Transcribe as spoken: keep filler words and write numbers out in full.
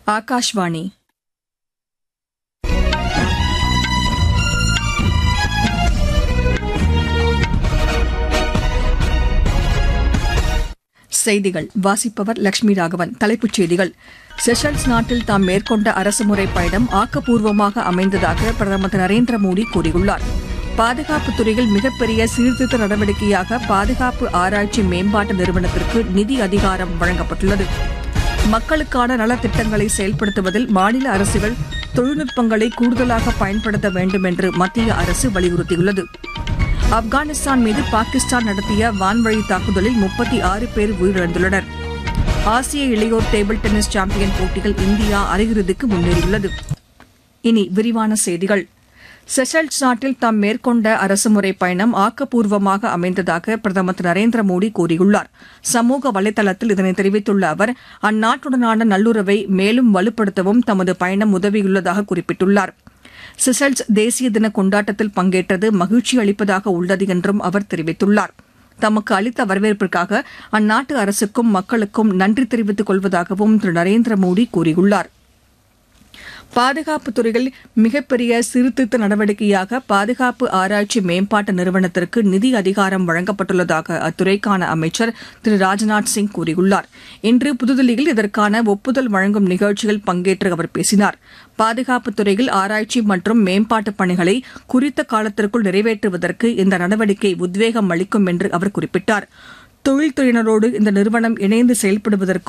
ஆகாஷ்வாணி செய்திகள் வாசிப்பவர் லட்சுமி ராகவன். தலைப்புச் செய்திகள். செஷல்ஸ் நாட்டில் தாம் மேற்கொண்ட அரசுமுறை பயணம் ஆக்கப்பூர்வமாக அமைந்ததாக பிரதமர் திரு நரேந்திர மோடி கூறியுள்ளார். பாதுகாப்புத் துறையில் மிகப்பெரிய சீர்திருத்த நடவடிக்கையாக பாதுகாப்பு ஆராய்ச்சி மேம்பாட்டு நிறுவனத்திற்கு நிதி அதிகாரம் வழங்கப்பட்டுள்ளது. மக்களுக்கான நலத்திட்டங்களை செயல்படுத்துவதில் மாநில அரசுகள் தொழில்நுட்பங்களை கூடுதலாக பயன்படுத்த வேண்டும் என்று மத்திய அரசு வலியுறுத்தியுள்ளது. ஆப்கானிஸ்தான் மீது பாகிஸ்தான் நடத்திய வான்வழி தாக்குதலில் முப்பத்தி ஆறு பேர் உயிரிழந்துள்ளனர். ஆசிய இளையோர் டேபிள் டென்னிஸ் சாம்பியன் போட்டியில் இந்தியா அரையிறுதிக்கு முன்னேறியுள்ளது. இனி விரிவான செய்திகள். செஷல்ஸ் நாட்டில் தாம் மேற்கொண்ட அரசுமுறை பயணம் ஆக்கப்பூர்வமாக அமைந்ததாக பிரதமர் திரு நரேந்திர மோடி கூறியுள்ளார். சமூக வலைதளத்தில் இதனை தெரிவித்துள்ள அவர், அந்நாட்டுடனான நல்லுறவை மேலும் வலுப்படுத்தவும் தமது பயணம் உதவியுள்ளதாக குறிப்பிட்டுள்ளார். செஷல்ஸ் தேசிய தின கொண்டாட்டத்தில் பங்கேற்றது மகிழ்ச்சி அளிப்பதாக உள்ளது என்றும் அவர் தெரிவித்துள்ளார். தமக்கு அளித்த வரவேற்பிற்காக அந்நாட்டு அரசுக்கும் மக்களுக்கும் நன்றி தெரிவித்துக் கொள்வதாகவும் திரு நரேந்திர மோடி கூறியுள்ளார். பாதுகாப்புத் துறையில் மிகப்பெரிய சீர்திருத்த நடவடிக்கையாக பாதுகாப்பு ஆராய்ச்சி மேம்பாட்டு நிறுவனத்திற்கு நிதி அதிகாரம் வழங்கப்பட்டுள்ளதாக அத்துறைக்கான அமைச்சர் திரு ராஜ்நாத் சிங் கூறியுள்ளார். இன்று புதுதில்லியில் இதற்கான ஒப்புதல் வழங்கும் நிகழ்ச்சியில் பங்கேற்று அவர் பேசினார். பாதுகாப்புத் துறையில் ஆராய்ச்சி மற்றும் மேம்பாட்டுப் பணிகளை குறித்த காலத்திற்குள் நிறைவேற்றுவதற்கு இந்த நடவடிக்கை உத்வேகம் அளிக்கும் என்று அவர் குறிப்பிட்டார். தொழில்துறையினரோடு இந்த நிறுவனம் இணைந்து செயல்படுவதற்கு